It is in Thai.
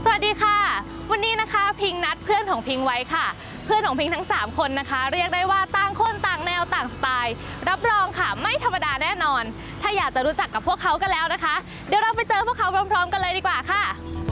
สวัสดีค่ะวันนี้นะคะพิงนัดเพื่อนของพิงไว้ค่ะเพื่อนของพิงทั้ง3คนนะคะเรียกได้ว่าต่างคนต่างแนวต่างสไตล์รับรองค่ะไม่ธรรมดาแน่นอนถ้าอยากจะรู้จักกับพวกเขากันแล้วนะคะเดี๋ยวเราไปเจอพวกเขาพร้อมๆกันเลยดีกว่าค่ะ